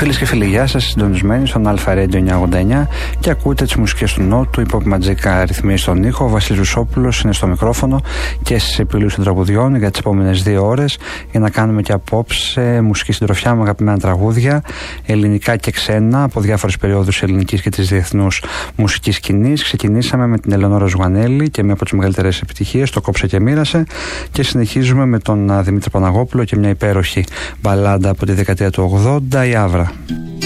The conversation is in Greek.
Φίλες και φίλοι, γεια σας, συντονισμένοι στον Αλφα Radio 989 και ακούτε τις μουσικές του Νότου, η Pop Magica ρυθμίζει στον ήχο, ο Βασίλης Ρουσόπουλος είναι στο μικρόφωνο και στις επιλογές των τραγουδιών για τις επόμενες 2 ώρες για να κάνουμε και απόψε μουσική συντροφιά με αγαπημένα τραγούδια, ελληνικά και ξένα από διάφορες περιόδους ελληνικής και της διεθνούς μουσικής σκηνής. Ξεκινήσαμε με την Ελεονόρα Ζουγανέλη και μία από τις μεγαλύτερες επιτυχίες, το Κόψε και μοίρασε, και συνεχίζουμε με τον Δημήτρη Παναγόπουλο και μια υπέροχη μπαλάντα από τη δεκαετία του 80, η Άβρα.